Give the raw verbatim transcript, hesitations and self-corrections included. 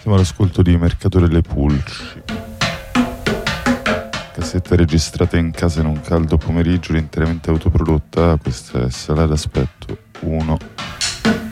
Siamo all'ascolto di Mercatore Le Pulci, cassetta registrata in casa in un caldo pomeriggio, interamente autoprodotta. Questa è Sala d'Aspetto uno